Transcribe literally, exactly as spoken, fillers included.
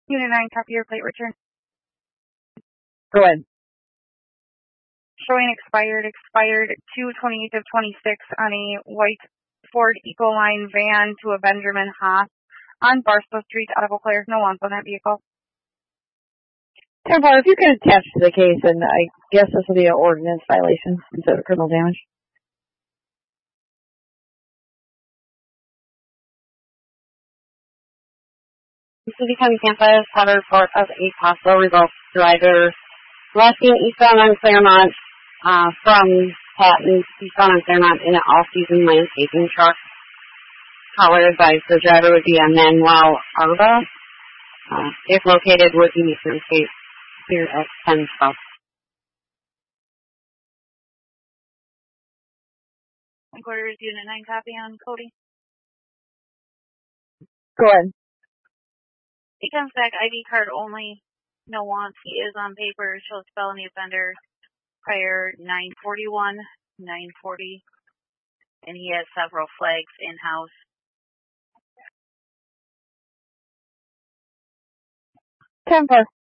Unit nine, copy your plate return. Go ahead. Showing expired, expired two twenty-eight of twenty-six on a white Ford Ecoline van to a Benjamin Haas on Barstow Street out of Eau Claire. No wants on that vehicle. ten four, if you could attach to the case, and I guess this will be an ordinance violation instead of criminal damage. The City County Campus had a report of a possible revolt driver lasting eastbound on Claremont uh, from Patton eastbound on Claremont in an all-season landscaping truck. Caller advised the driver would be a Manuel Arba. Uh, if located, would be Eastern State here at ten twelve. Quarters, Unit nine, copy on Cody. Go ahead. He comes back I D card only, no wants. He is on paper, shows felony offender, prior nine forty-one, nine forty, and he has several flags in-house. ten four.